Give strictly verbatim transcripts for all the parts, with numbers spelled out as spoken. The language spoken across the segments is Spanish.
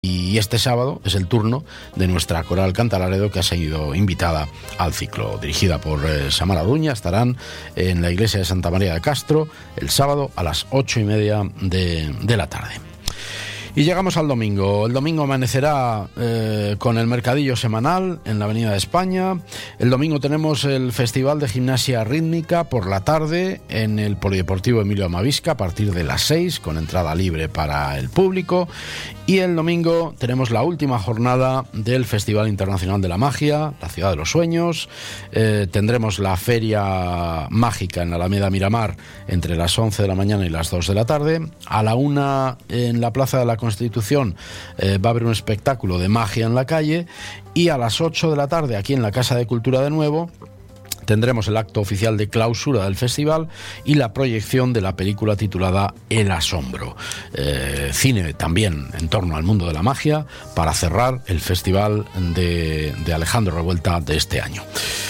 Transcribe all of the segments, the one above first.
Y este sábado es el turno de nuestra coral Canta Laredo, que ha sido invitada al ciclo. Dirigida por eh, Samara Duña, estarán en la iglesia de Santa María de Castro el sábado a las ocho y media de, de la tarde. Y llegamos al domingo. El domingo amanecerá eh, con el mercadillo semanal en la Avenida de España. El domingo tenemos el Festival de Gimnasia Rítmica por la tarde en el Polideportivo Emilio Amavisca a partir de las seis, con entrada libre para el público. Y el domingo tenemos la última jornada del Festival Internacional de la Magia, la Ciudad de los Sueños. Eh, tendremos la Feria Mágica en la Alameda Miramar entre las once de la mañana y las dos de la tarde. A la una en la Plaza de la Constitución eh, va a haber un espectáculo de magia en la calle, y a las ocho de la tarde aquí en la Casa de Cultura de nuevo tendremos el acto oficial de clausura del festival y la proyección de la película titulada El Asombro. Eh, cine también en torno al mundo de la magia para cerrar el festival de, de Alejandro Revuelta de este año.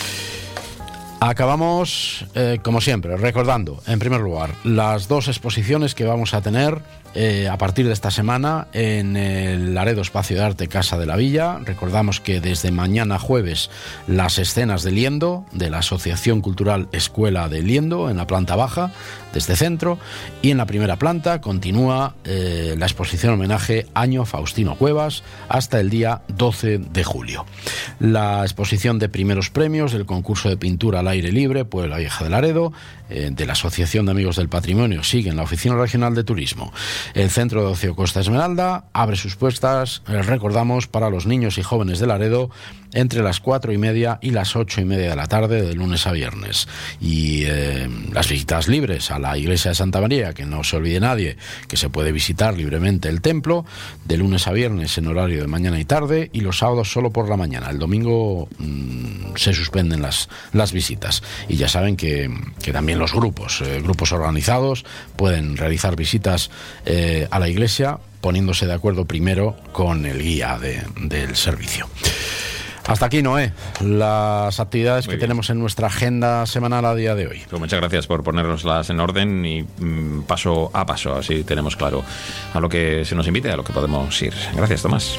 Acabamos, eh, como siempre, recordando, en primer lugar, las dos exposiciones que vamos a tener eh, a partir de esta semana en el Laredo Espacio de Arte Casa de la Villa. Recordamos que desde mañana jueves las escenas de Liendo, de la Asociación Cultural Escuela de Liendo, en la planta baja, desde centro, y en la primera planta continúa eh, la exposición homenaje Año Faustino Cuevas hasta el día doce de julio. La exposición de primeros premios del concurso de pintura al aire libre Puebla Vieja de Laredo, eh, de la Asociación de Amigos del Patrimonio, sigue en la Oficina Regional de Turismo. El Centro de Ocio Costa Esmeralda abre sus puertas, eh, recordamos, para los niños y jóvenes de Laredo entre las cuatro y media y las ocho y media de la tarde, de lunes a viernes. Y eh, las visitas libres a la iglesia de Santa María, que no se olvide nadie que se puede visitar libremente el templo, de lunes a viernes en horario de mañana y tarde, y los sábados solo por la mañana. El domingo mmm, se suspenden las, las visitas. Y ya saben que, que también los grupos, eh, grupos organizados, pueden realizar visitas eh, a la iglesia poniéndose de acuerdo primero con el guía de, del servicio. Hasta aquí, Noé, las actividades Muy que bien. tenemos en nuestra agenda semanal a día de hoy. Pues muchas gracias por ponernoslas en orden y mm, paso a paso, así tenemos claro a lo que se nos invite, a lo que podemos ir. Gracias, Tomás.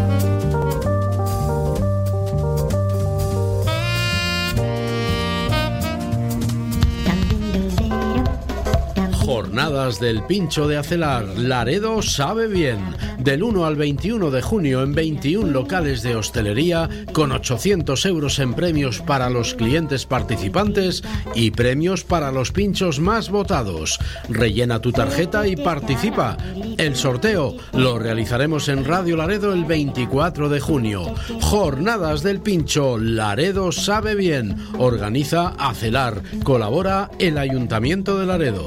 Jornadas del Pincho de Acelar. Laredo sabe bien. Del uno al veintiuno de junio en veintiún locales de hostelería, con ochocientos euros en premios para los clientes participantes y premios para los pinchos más votados. Rellena tu tarjeta y participa. El sorteo lo realizaremos en Radio Laredo el veinticuatro de junio. Jornadas del Pincho. Laredo sabe bien. Organiza Acelar. Colabora el Ayuntamiento de Laredo.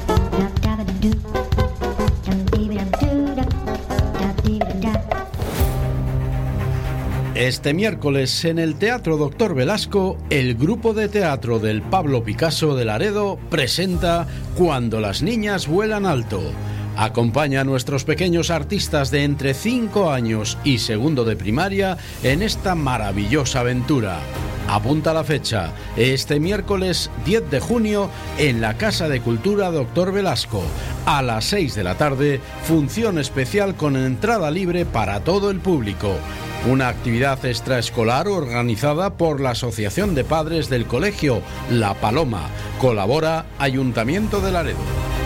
Este miércoles en el Teatro Doctor Velasco, el grupo de teatro del Pablo Picasso de Laredo presenta Cuando las niñas vuelan alto. Acompaña a nuestros pequeños artistas de entre cinco años y segundo de primaria en esta maravillosa aventura. Apunta la fecha, este miércoles diez de junio en la Casa de Cultura Doctor Velasco. A las seis de la tarde, función especial con entrada libre para todo el público. Una actividad extraescolar organizada por la Asociación de Padres del Colegio La Paloma. Colabora Ayuntamiento de Laredo.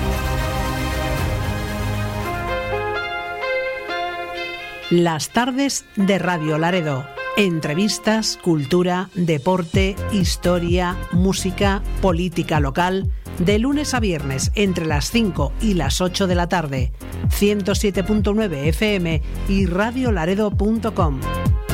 Las tardes de Radio Laredo. Entrevistas, cultura, deporte, historia, música, política local. De lunes a viernes entre las cinco y las ocho de la tarde. ciento siete punto nueve F M y radio laredo punto com.